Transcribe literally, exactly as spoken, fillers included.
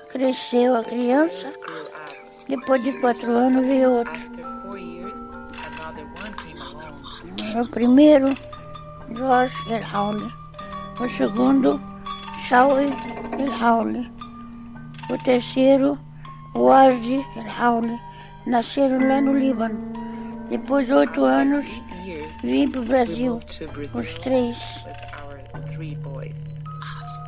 cresceu a criança. Depois de quatro anos veio outro. O primeiro, George Elhaule. O segundo, Shaul Elhaule. O terceiro, Ward Elhaule. Nasceram lá no Líbano. Depois de oito anos, vim para o Brasil, os três.